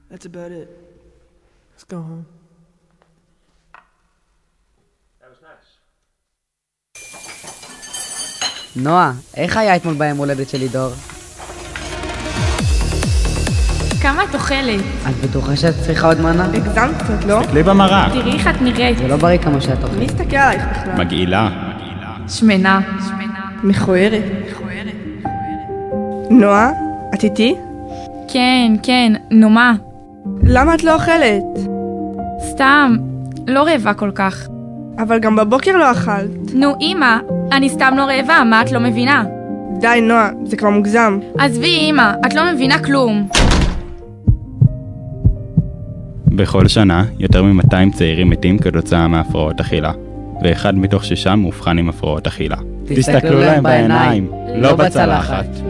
That's about it. Let's go home. That was nice. נועה, איך היה אתמול ביום הולדת של לידור? כמה את אוכלת? את בטוחה שאת צריכה עוד מנה? הגזמת קצת, לא? תסתכלי במראה. תראי איך את נראית. זה לא בריא כמה שאת מי אוכלת. הסתכל עלייך בכלל? מגעילה. שמנה. מכוערת. נועה, את איתי? כן, נו מה? למה את לא אוכלת? סתם, לא רעבה כל כך. אבל גם בבוקר לא אכלת. נו אמא, אני סתם לא רעבה, מה את לא מבינה? די נועה, זה כבר מוגזם. עזבי אמא, את לא מבינה כלום. בכל שנה, יותר מ-200 צעירים מתים כתוצאה מהפרעות אכילה, ואחד מתוך 6 מאובחן עם הפרעות אכילה. תסתכלו להם בעיניים, לא בצלחת.